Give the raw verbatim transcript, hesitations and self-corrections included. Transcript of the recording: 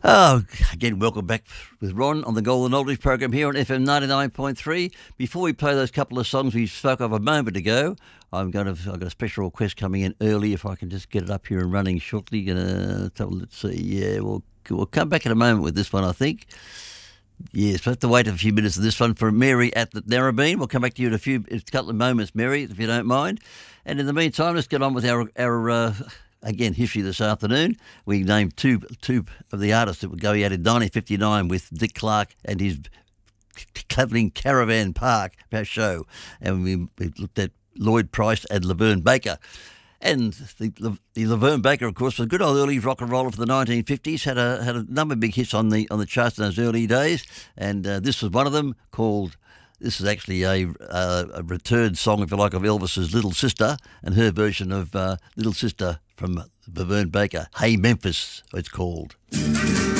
Oh, again, welcome back with Ron on the Golden Oldies program here on F M ninety-nine point three. Before we play those couple of songs we spoke of a moment ago, I'm going to, I've got a special request coming in early. If I can just get it up here and running shortly. Gonna, let's see, yeah, we'll, we'll come back in a moment with this one, I think. Yes, we'll have to wait a few minutes for this one for Mary at the Narrabeen. We'll come back to you in a few, a couple of moments, Mary, if you don't mind. And in the meantime, let's get on with our, our uh, again, history this afternoon. We named two two of the artists that would go out in nineteen fifty-nine with Dick Clark and his Travelling Caravan Park show. And we, we looked at Lloyd Price and Laverne Baker. And the, the Laverne Baker, of course, was a good old early rock and roller for the nineteen fifties, had a had a number of big hits on the on the charts in those early days, and uh, this was one of them called, this is actually a, uh, a return song, if you like, of Elvis's Little Sister, and her version of uh, Little Sister from Laverne Baker. Hey Memphis, it's called.